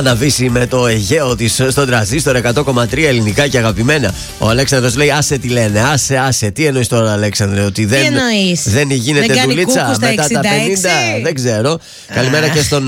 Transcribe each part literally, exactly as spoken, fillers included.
αναβήσει με το Αιγαίο της στον τραζίστορ εκατό κόμμα τρία ελληνικά και αγαπημένα. Ο Αλέξανδρος λέει: άσε τι λένε, άσε, άσε. Τι εννοείς τώρα, Αλέξανδρε, ότι δεν, δεν γίνεται δεν δουλίτσα μετά τα πενήντα? Δεν ξέρω. Ah. Καλημέρα και στον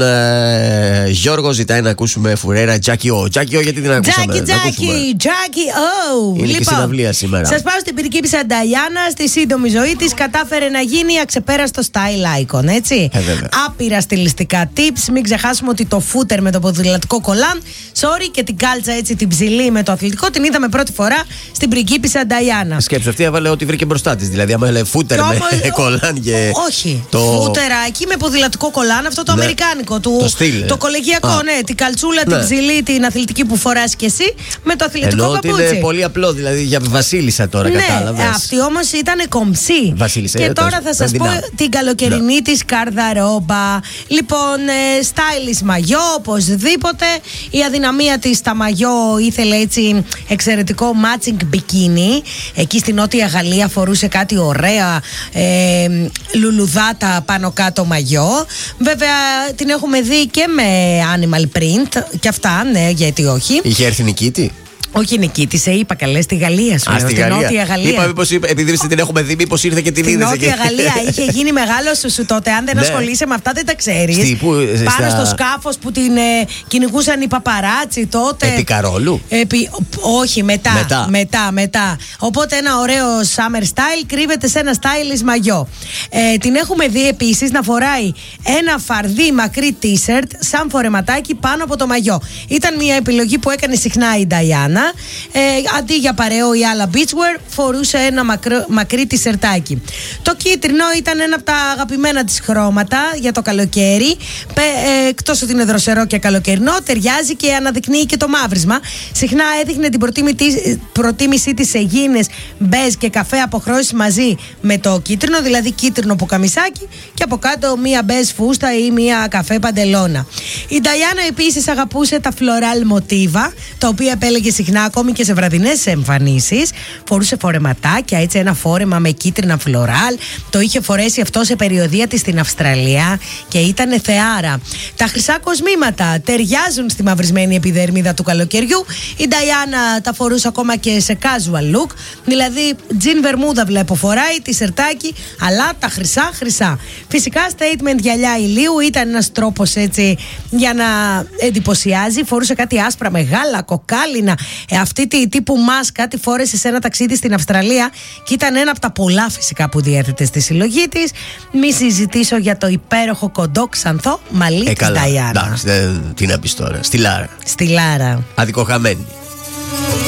ε, Γιώργο, ζητάει να ακούσουμε Φουρέρα. Τζάκι Ο. Τζάκι Ο, γιατί την ακούσαμε? Τζάκι, Τζάκι, Τζάκι Ο. Είναι λοιπόν, και συναυλία σήμερα. Σας πάω στην πριγκίπισσα Νταϊάννα, στη σύντομη ζωή της. Κατάφερε να γίνει αξεπέραστο style icon, έτσι. Ε, Άπειρα στιλιστικά tips. Μην ξεχάσουμε ότι το φούτερ με το ποδηλατικό κολάν, sorry, και την κάλτσα έτσι την ψηλή με το αθλητικό, την είδαμε πρώτη φορά στην πριγκίπισσα Νταϊάννα. Σκέψου, αυτή έβαλε ό,τι βρήκε μπροστά της. Δηλαδή, άμα έλεγε φούτερ με κολάν και. Όχι. Το... Φούτεράκι με ποδηλατικό κολάν, αυτό το ναι. αμερικάνικο. Του... Το στυλ. Το κολεγιακό, Α. ναι. Την καλτσούλα, ναι. την ψηλή, την αθλητική που φοράς και εσύ με το αθλητικό Ενώ παπούτσι. Ότι είναι πολύ απλό, δηλαδή για βασίλισσα τώρα, ναι, κατάλαβες. Αυτή όμως ήταν κομψή. Βασίλισσα, και ε, τώρα θα σας πω την καλοκαιρινή ναι. της καρδαρόμπα. Λοιπόν, ε, stylish μαγιό, οπωσδήποτε. Η αδυναμία της στα μαγιό ήθελε έτσι εξαιρετικό matching bikini. Εκεί στην Νότια Γαλλία φορούσε κάτι ωραία ε, λουλουδάτα πάνω κάτω μαγιό. Βέβαια την έχουμε δει και με animal print και αυτά, ναι, γιατί όχι. Είχε έρθει Νικήτη. Όχι Νικήτη, σε είπα καλέ, στη Γαλλία σου. Α, στη Γαλλία. Νότια Γαλλία. Είπα, μήπως, επειδή την έχουμε δει, μήπως ήρθε και την είδε. Στη Νότια Γαλλία είχε γίνει μεγάλο σου, σου τότε. Αν δεν ναι. ασχολείσαι με αυτά, δεν τα ξέρεις. Πάνω στα... στο σκάφος που την ε, κυνηγούσαν οι παπαράτσι τότε. Επί Καρόλου. Επί... Όχι, μετά, μετά. Μετά, μετά. Οπότε ένα ωραίο summer style κρύβεται σε ένα stylish μαγιό. Ε, την έχουμε δει επίσης να φοράει ένα φαρδί μακρύ t-shirt σαν φορεματάκι πάνω από το μαγιό. Ήταν μια επιλογή που έκανε συχνά η Νταϊάννα. Ε, αντί για παρεό ή άλλα beachwear, φορούσε ένα μακρύ, μακρύ τισερτάκι. Το κίτρινο ήταν ένα από τα αγαπημένα της χρώματα για το καλοκαίρι. Πε, ε, εκτός ότι είναι δροσερό και καλοκαιρινό, ταιριάζει και αναδεικνύει και το μαύρισμα. Συχνά έδειχνε την προτίμησή της σε γύνες, μπέζ και καφέ αποχρώσεις μαζί με το κίτρινο, δηλαδή κίτρινο πουκαμισάκι και από κάτω μία μπέζ φούστα ή μία καφέ παντελώνα. Η Νταϊάννα επίσης αγαπούσε τα floral μοτίβα, τα οποία επέλεγε συχνά ακόμη και σε βραδινές εμφανίσεις. Φορούσε φορεματάκια, έτσι ένα φόρεμα με κίτρινα φλωράλ. Το είχε φορέσει αυτό σε περιοδεία της στην Αυστραλία και ήταν θεάρα. Τα χρυσά κοσμήματα ταιριάζουν στη μαυρισμένη επιδερμίδα του καλοκαιριού. Η Νταϊάννα τα φορούσε ακόμα και σε casual look. Δηλαδή τζιν βερμούδα βλέπω φοράει, τισερτάκι, αλλά τα χρυσά χρυσά. Φυσικά statement γυαλιά ηλίου ήταν ένας τρόπος έτσι για να εντυπωσιάζει. Φορούσε κάτι άσπρα μεγάλα, κοκάλινα. Ε, αυτή τη τύπου μάσκα τη φόρεσε σε ένα ταξίδι στην Αυστραλία και ήταν ένα από τα πολλά φυσικά που διέθετε στη συλλογή της. Μη συζητήσω για το υπέροχο κοντό ξανθό μαλλί ε, της Νταϊάννα. Εντάξει, τι να πεις τώρα. Στη Λάρα. Στη Λάρα. Αδικοχαμένη.